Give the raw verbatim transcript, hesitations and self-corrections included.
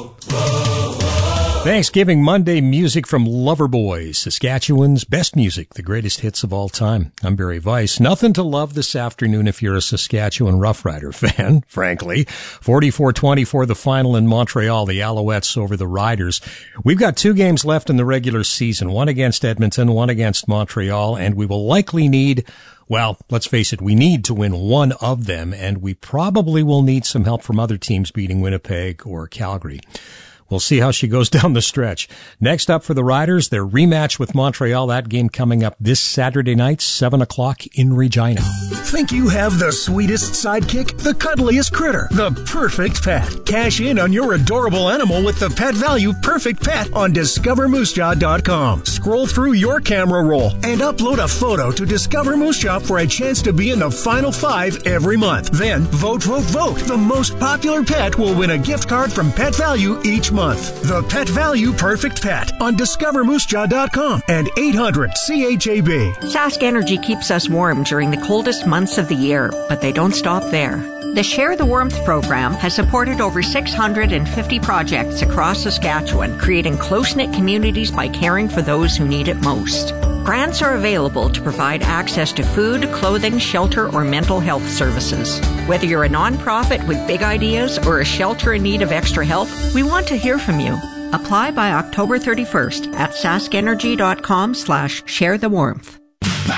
Thanksgiving Monday music from Loverboy, Saskatchewan's best music, the greatest hits of all time. I'm Barry Weiss. Nothing to love this afternoon if you're a Saskatchewan Rough Rider fan, frankly. forty-four twenty-four the final in Montreal, the Alouettes over the Riders. We've got two games left in the regular season, one against Edmonton, one against Montreal, and we will likely need, well, let's face it, we need to win one of them, and we probably will need some help from other teams beating Winnipeg or Calgary. We'll see how she goes down the stretch. Next up for the Riders, their rematch with Montreal. That game coming up this Saturday night, seven o'clock in Regina. Think you have the sweetest sidekick? The cuddliest critter? The perfect pet? Cash in on your adorable animal with the Pet Value Perfect Pet on discover moose jaw dot com. Scroll through your camera roll and upload a photo to Discover Moose Jaw for a chance to be in the final five every month. Then, vote, vote, vote. The most popular pet will win a gift card from Pet Value each month. The Pet Value Perfect Pet on discover moose jaw dot com and eight hundred C H A B. Sask Energy keeps us warm during the coldest months of the year, but they don't stop there. The Share the Warmth program has supported over six hundred fifty projects across Saskatchewan, creating close-knit communities by caring for those who need it most. Grants are available to provide access to food, clothing, shelter, or mental health services. Whether you're a nonprofit with big ideas or a shelter in need of extra help, we want to hear from you. Apply by October thirty-first at sask energy dot com slash share the warmth.